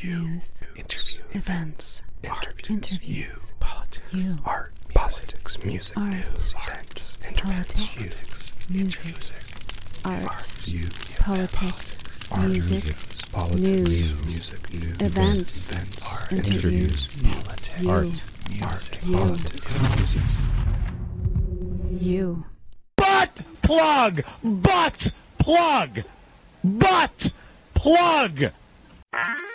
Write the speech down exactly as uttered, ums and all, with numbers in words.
news, interview, events, interviews, interviews, you, politics, you, art, politics, music, art, news, events, interviews, politics, you, music, art, you, politics, art, music, politics, news, music, news, events, events, art, interviews, politics, you, art, music, you, politics, music. you. Butt plug! Butt plug! Butt plug!